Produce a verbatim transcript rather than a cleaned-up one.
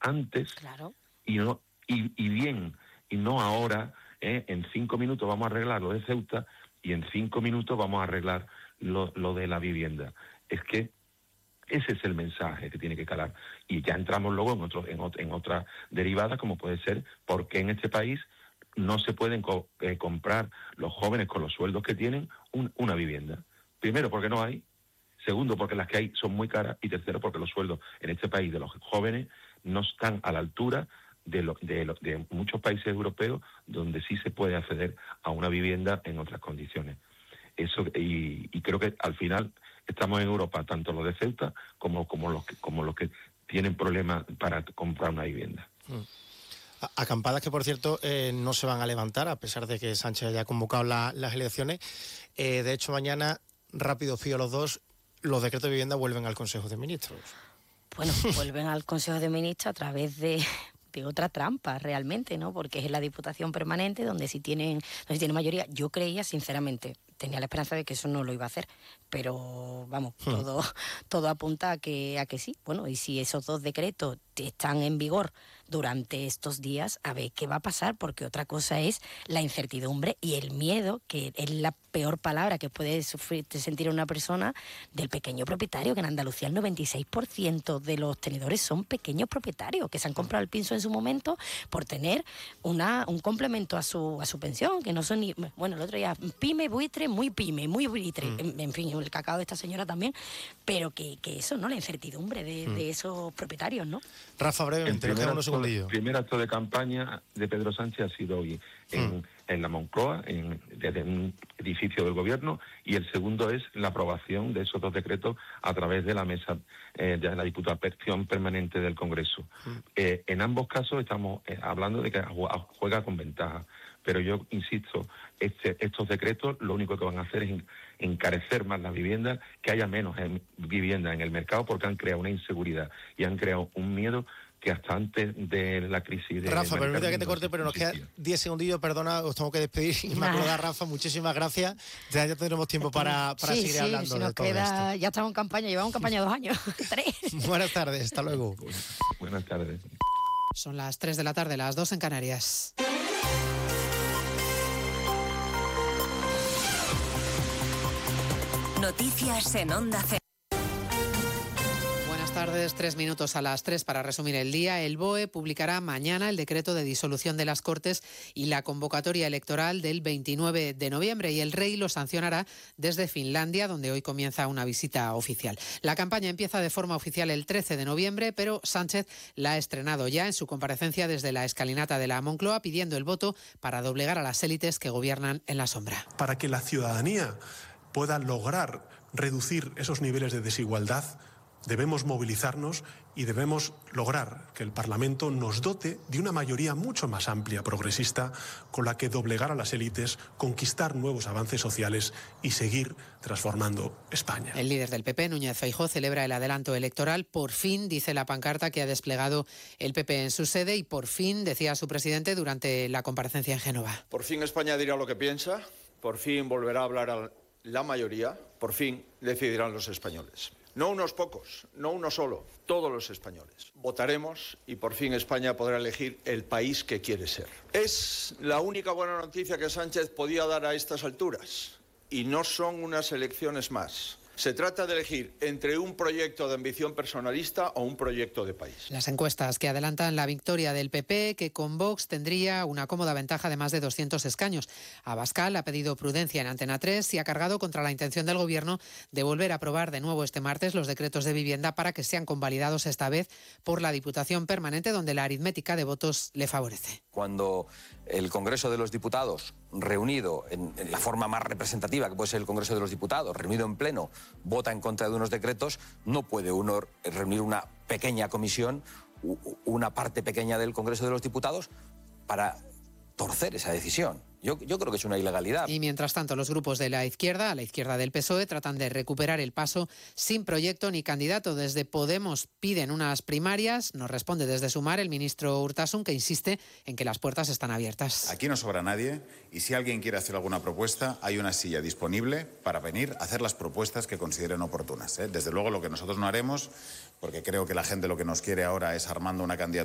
antes, claro. y, no, y, y bien, y no ahora, ¿eh? En cinco minutos vamos a arreglar lo de Ceuta y en cinco minutos vamos a arreglar lo, lo de la vivienda. Es que ese es el mensaje que tiene que calar. Y ya entramos luego en, otro, en, otro, en otra derivada, como puede ser por qué en este país no se pueden co- eh, comprar los jóvenes con los sueldos que tienen un, una vivienda. Primero, porque no hay. Segundo, porque las que hay son muy caras. Y tercero, porque los sueldos en este país de los jóvenes no están a la altura de, lo, de, lo, de muchos países europeos donde sí se puede acceder a una vivienda en otras condiciones. Eso y, y creo que al final estamos en Europa, tanto los de Ceuta como, como, los, que, como los que tienen problemas para comprar una vivienda. Mm. Acampadas que, por cierto, eh, no se van a levantar, a pesar de que Sánchez haya convocado la, las elecciones. Eh, de hecho, mañana, rápido fío los dos, los decretos de vivienda vuelven al Consejo de Ministros. Bueno, vuelven al Consejo de Ministros a través de, de otra trampa, realmente, ¿no? Porque es en la Diputación Permanente, donde si tienen, donde si tienen mayoría. Yo creía, sinceramente, tenía la esperanza de que eso no lo iba a hacer, pero vamos, hmm. todo, todo apunta a que, a que sí. Bueno, y si esos dos decretos están en vigor durante estos días, a ver qué va a pasar, porque otra cosa es la incertidumbre y el miedo, que es la peor palabra que puede sufrir, sentir una persona, del pequeño propietario, que en Andalucía el noventa y seis por ciento de los tenedores son pequeños propietarios, que se han comprado el piso en su momento por tener una, un complemento a su, a su pensión, que no son ni, bueno, el otro día, pyme, buitre, muy pyme, muy buitre, mm. en, en fin, el cacao de esta señora también, pero que, que eso, ¿no? La incertidumbre de, mm. de esos propietarios, ¿no? Rafa, brevemente, el primer, acto, el primer acto de campaña de Pedro Sánchez ha sido hoy en, mm. en la Moncloa, en, desde un edificio del gobierno, y el segundo es la aprobación de esos dos decretos a través de la mesa eh, de la Diputación Permanente del Congreso. Mm. Eh, en ambos casos estamos eh, hablando de que juega con ventaja, pero yo insisto, este, estos decretos lo único que van a hacer es encarecer más las viviendas, que haya menos en, vivienda en el mercado, porque han creado una inseguridad y han creado un miedo que hasta antes de la crisis de... Rafa, permítame que te corte, pero nos quedan diez segundillos, perdona, os tengo que despedir. Inmaculada, Rafa, muchísimas gracias. Ya, ya tendremos tiempo para, para sí, seguir sí, hablando si nos de todo queda, esto. Ya estamos en campaña, llevamos en campaña dos años, tres. Buenas tardes, hasta luego. Buenas tardes. Son las tres de la tarde, las dos en Canarias. Noticias en Onda Cero. Buenas tardes, tres minutos a las tres para resumir el día. El B O E publicará mañana el decreto de disolución de las Cortes y la convocatoria electoral del veintinueve de noviembre, y el Rey lo sancionará desde Finlandia, donde hoy comienza una visita oficial. La campaña empieza de forma oficial el trece de noviembre, pero Sánchez la ha estrenado ya en su comparecencia desde la escalinata de la Moncloa, pidiendo el voto para doblegar a las élites que gobiernan en la sombra. Para que la ciudadanía pueda lograr reducir esos niveles de desigualdad, debemos movilizarnos y debemos lograr que el Parlamento nos dote de una mayoría mucho más amplia, progresista, con la que doblegar a las élites, conquistar nuevos avances sociales y seguir transformando España. El líder del P P, Núñez Feijóo, celebra el adelanto electoral. Por fin, dice la pancarta que ha desplegado el P P en su sede, y por fin, decía su presidente durante la comparecencia en Génova. Por fin España dirá lo que piensa, por fin volverá a hablar a la mayoría, por fin decidirán los españoles. No unos pocos, no uno solo, todos los españoles. Votaremos y por fin España podrá elegir el país que quiere ser. Es la única buena noticia que Sánchez podía dar a estas alturas, y no son unas elecciones más. Se trata de elegir entre un proyecto de ambición personalista o un proyecto de país. Las encuestas que adelantan la victoria del P P, que con Vox tendría una cómoda ventaja de más de doscientos escaños. Abascal ha pedido prudencia en Antena tres y ha cargado contra la intención del Gobierno de volver a aprobar de nuevo este martes los decretos de vivienda para que sean convalidados esta vez por la Diputación Permanente, donde la aritmética de votos le favorece. Cuando el Congreso de los Diputados, reunido en, en la forma más representativa que puede ser el Congreso de los Diputados, reunido en pleno, vota en contra de unos decretos, no puede uno reunir una pequeña comisión, una parte pequeña del Congreso de los Diputados, para torcer esa decisión. Yo, yo creo que es una ilegalidad. Y mientras tanto, los grupos de la izquierda, a la izquierda del P S O E, tratan de recuperar el paso sin proyecto ni candidato. Desde Podemos piden unas primarias. Nos responde desde Sumar el ministro Urtasun, que insiste en que las puertas están abiertas. Aquí no sobra nadie, y si alguien quiere hacer alguna propuesta, hay una silla disponible para venir a hacer las propuestas que consideren oportunas, ¿eh? Desde luego, lo que nosotros no haremos, porque creo que la gente lo que nos quiere ahora es armando una candidatura